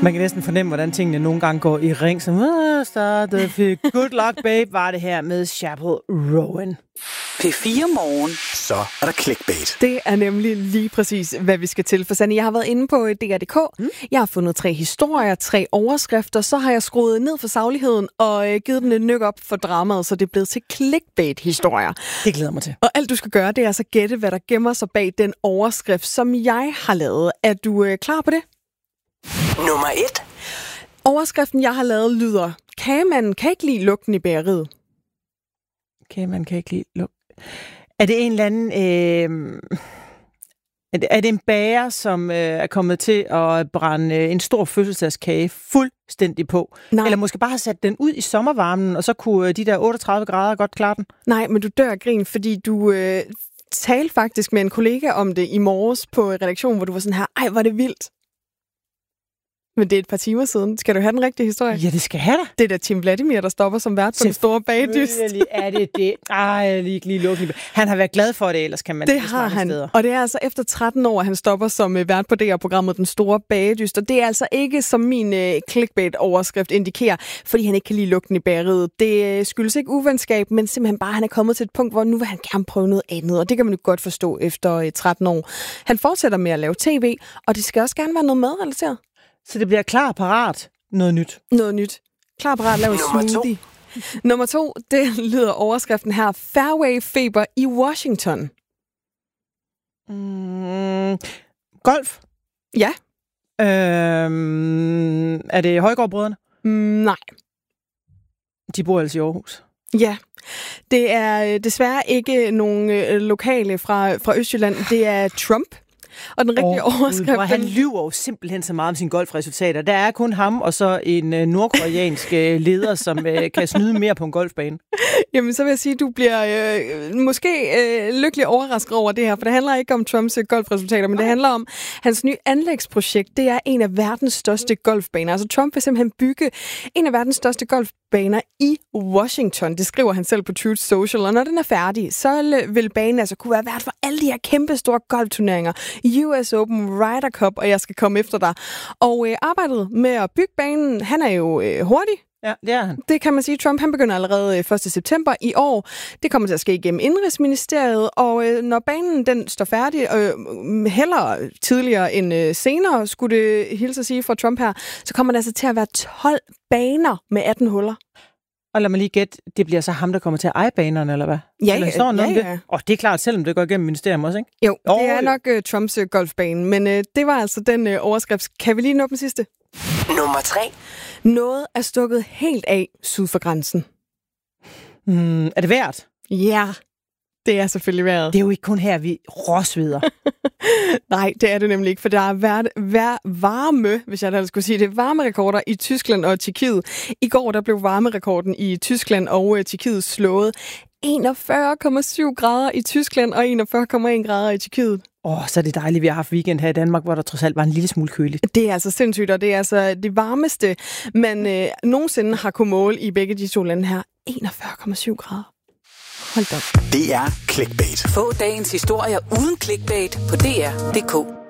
Man kan næsten fornemme, hvordan tingene nogle gange går i ring, som startede. Good luck, babe, var det her med Chapel Rowan. P4 Morgen. Så er der clickbait. Det er nemlig lige præcis, hvad vi skal til. For Sanne, jeg har været inde på DR.dk. Jeg har fundet 3 historier, 3 overskrifter. Så har jeg skruet ned for sagligheden og givet den et nyk op for dramaet, så det er blevet til clickbait-historier. Det glæder mig til. Og alt du skal gøre, det er altså gætte, hvad der gemmer sig bag den overskrift, som jeg har lavet. Er du klar på det? Nummer 1. Overskriften, jeg har lavet, lyder: Kagemanden kan ikke lide lugten i bageriet. Kagemanden kan ikke lide lugt. Er det en eller anden... Er det en bager, som er kommet til at brænde en stor fødselsdagskage fuldstændig på? Nej. Eller måske bare have sat den ud i sommervarmen, og så kunne de der 38 grader godt klare den? Nej, men du dør af grin, fordi du talte faktisk med en kollega om det i morges på redaktionen, hvor du var sådan her: ej, var det vildt. Men det er et par timer siden. Skal du have den rigtige historie? Ja, det skal have da. Det er da Tim Vladimir, der stopper som vært på den store bagdyst. Selvfølgelig er det det. Ej, lige lukket. Han har været glad for det, ellers kan man... Det har han. Steder. Og det er altså efter 13 år, han stopper som vært på DR-programmet Den Store Bagedyst. Og det er altså ikke, som min clickbait-overskrift indikerer, fordi han ikke kan lide lugten i bageriet. Det skyldes ikke uvenskab, men simpelthen bare, han er kommet til et punkt, hvor nu vil han gerne prøve noget andet. Og det kan man jo godt forstå efter 13 år. Han fortsætter med at lave tv, og det skal også gerne være noget madrelateret. Så det bliver klar parat noget nyt. Noget nyt. Klar parat at lave en smoothie. Nummer 2, det lyder overskriften her: Fairway-feber i Washington. Golf? Ja. Er det Højgaard-brødrene? Nej. De bor altså i Aarhus. Ja. Det er desværre ikke nogen lokale fra Østjylland. Det er Trump. Og den rigtige overskrift... Han lyver jo simpelthen så meget om sine golfresultater. Der er kun ham og så en nordkoreansk leder, som kan snyde mere på en golfbane. Jamen, så vil jeg sige, at du bliver måske lykkelig overrasket over det her, for det handler ikke om Trumps golfresultater, men det handler om hans nye anlægsprojekt. Det er en af verdens største golfbaner. Altså, Trump vil simpelthen bygge en af verdens største golfbaner i Washington. Det skriver han selv på Truth Social. Og når den er færdig, så vil banen altså kunne være vært for alle de her kæmpe store golfturneringer. US Open, Ryder Cup, og jeg skal komme efter dig. Og arbejdet med at bygge banen, han er jo hurtig. Ja, det er han. Det kan man sige. Trump, han begynder allerede 1. september i år. Det kommer til at ske igennem Indrigsministeriet, og når banen den står færdig, hellere tidligere end senere, skulle det hilse at sige fra Trump her, så kommer der altså til at være 12 baner med 18 huller. Og lad mig lige gætte, det bliver så ham, der kommer til at eje banerne, eller hvad? Ja, eller står noget om ja. det? Det er klart, selvom det går igennem ministerium også, ikke? Jo, det er nok Trumps golfbane, men det var altså den overskrift. Kan vi lige nå den sidste? Nummer 3. Noget er stukket helt af syd for grænsen. Er det værd? Ja, det er selvfølgelig værd. Det er jo ikke kun her, vi råsveder. Nej, det er det nemlig ikke, for der er varme, hvis jeg da skulle sige det, varmerekorder i Tyskland og Tjekkiet. I går der blev varmerekorden i Tyskland og Tjekkiet slået. 41,7 grader i Tyskland og 41,1 grader i Tjekkiet. Så er det dejligt, vi har haft weekend her i Danmark, hvor der trods alt var en lille smule køligt. Det er altså sindssygt, og det er altså det varmeste, man nogensinde har kunnet måle i begge de 2 lande her. 41,7 grader. Hold da op. Det er clickbait. Få dagens historier uden clickbait på DR.dk.